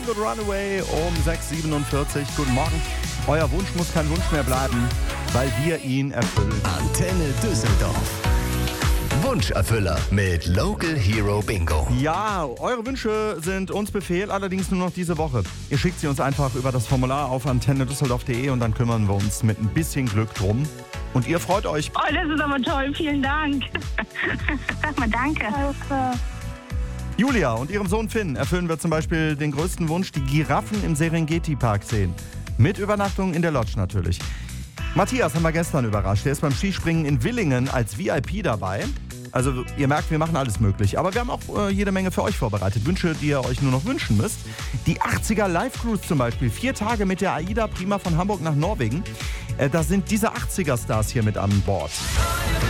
Django the Runaway um 6:47 Uhr. Guten Morgen. Euer Wunsch muss kein Wunsch mehr bleiben, weil wir ihn erfüllen. Antenne Düsseldorf. Wunscherfüller mit Local Hero Bingo. Ja, eure Wünsche sind uns Befehl, allerdings nur noch diese Woche. Ihr schickt sie uns einfach über das Formular auf antennedüsseldorf.de und dann kümmern wir uns mit ein bisschen Glück drum. Und ihr freut euch. Oh, das ist aber toll. Vielen Dank. Sag mal danke. Julia und ihrem Sohn Finn erfüllen wir zum Beispiel den größten Wunsch, die Giraffen im Serengeti-Park sehen. Mit Übernachtung in der Lodge natürlich. Matthias haben wir gestern überrascht. Der ist beim Skispringen in Willingen als VIP dabei. Also ihr merkt, wir machen alles möglich. Aber wir haben auch jede Menge für euch vorbereitet. Wünsche, die ihr euch nur noch wünschen müsst. Die 80er Live-Cruise zum Beispiel. 4 Tage mit der AIDA Prima von Hamburg nach Norwegen. Da sind diese 80er-Stars hier mit an Bord.